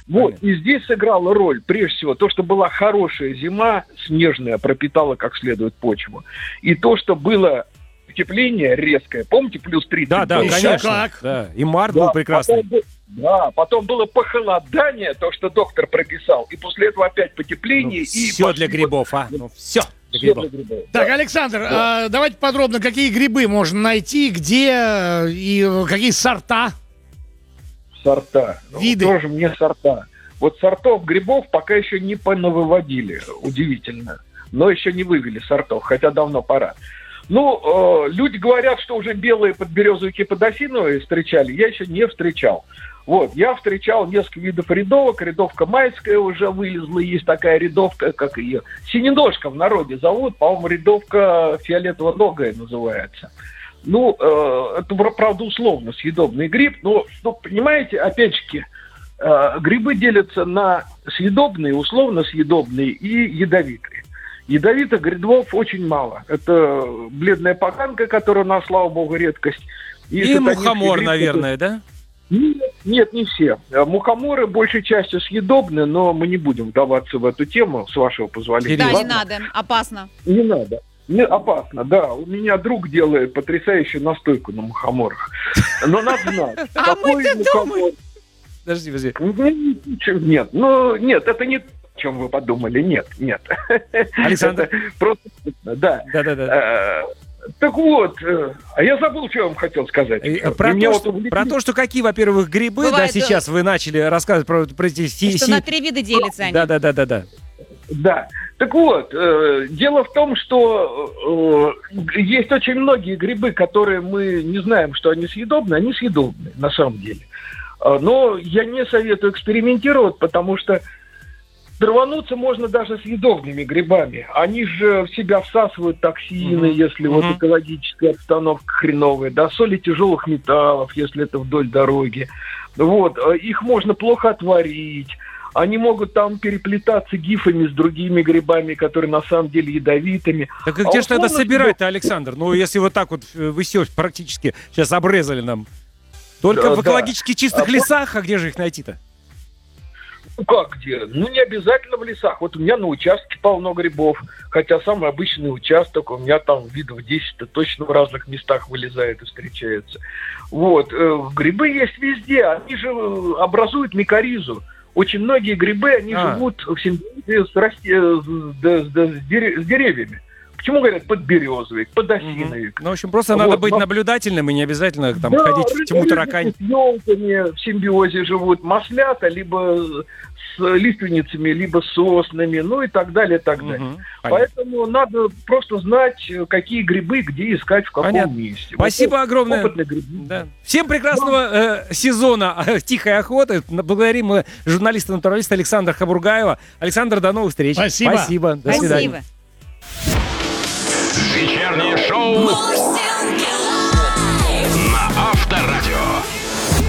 Вот, Понятно. и здесь сыграла роль, прежде всего, то, что была хорошая зима, снежная, пропитала как следует почву. И то, что было потепление резкое, помните, плюс 30 Да, было? конечно. как? Да. И март был прекрасный. Потом было похолодание, то, что доктор прописал, и после этого опять потепление. Все для грибов, все для Всё грибов. для грибов. Так, Александр, давайте подробно, какие грибы можно найти, где и какие сорта? Сорта. Виды. Тоже мне сорта. Вот сортов грибов пока еще не понавыводили, удивительно. Но еще не вывели сортов, хотя давно пора. Люди говорят, что уже белые подберезовики подосиновые встречали. Я еще не встречал. Вот, я встречал несколько видов рядовок. Рядовка майская уже вылезла. Есть такая рядовка, как ее синедошка в народе зовут. По-моему, рядовка фиолетово-ногая называется. Это, правда, условно съедобный гриб. Но, понимаете, опять-таки, грибы делятся на съедобные, условно съедобные и ядовитые. Ядовитых грибов очень мало. Это бледная поганка, которая у нас, слава богу, редкость. И мухомор, наверное, да? Нет, не все. Мухоморы большей частью съедобны, но мы не будем вдаваться в эту тему, с вашего позволения. Да, не Ладно? надо, опасно. Не надо. Не, опасно, да. У меня друг делает потрясающую настойку на мухоморах. Но надо знать, какой мухомор. Подожди. Нет, нет, это не то, о чем вы подумали. Нет. Александр? Это просто, да. Да. Так вот, а я забыл, что я вам хотел сказать. Про то, что какие, во-первых, грибы, Бывает, да, сейчас вы начали рассказывать про эти... Что на 3 вида делятся они. Да. Да. Так вот, дело в том, что есть очень многие грибы, которые мы не знаем, что они съедобны на самом деле. Но я не советую экспериментировать, потому что травануться можно даже съедобными грибами. Они же в себя всасывают токсины, если вот экологическая обстановка хреновая, да, соли тяжелых металлов, если это вдоль дороги. Вот, их можно плохо отварить. Они могут там переплетаться гифами с другими грибами, которые на самом деле ядовитыми. Так где же тогда собирать-то, Александр? Если вот так вот вы все практически сейчас обрезали нам. Только в экологически чистых лесах, а где же их найти-то? Как где? Не обязательно в лесах. Вот у меня на участке полно грибов, хотя самый обычный участок, у меня там видов 10 точно в разных местах вылезает и встречается. Вот. Грибы есть везде, они же образуют микоризу. Очень многие грибы, они живут в симбиозе с деревьями. Почему говорят подберезовик, подосиновик? В общем, просто надо быть наблюдательным и не обязательно там ходить в тьму таракань. С елками в симбиозе живут маслята, либо с лиственницами, либо с соснами, и так далее, так далее. Поэтому надо просто знать, какие грибы, где искать, в каком месте. Спасибо огромное. Да. Всем прекрасного сезона тихой охоты. Благодарим мы журналиста-натуралиста Александра Хабургаева. Александр, до новых встреч. Спасибо. До свидания. Спасибо. Вечернее шоу